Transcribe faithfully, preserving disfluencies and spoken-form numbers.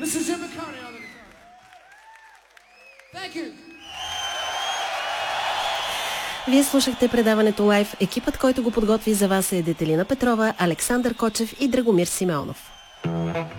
мистер Jim McCartney on the guitar. Thank you. Вие слушахте предаването Лайв. Екипът, който го подготви за вас, е Детелина Петрова, Александър Кочев и Драгомир Симеонов.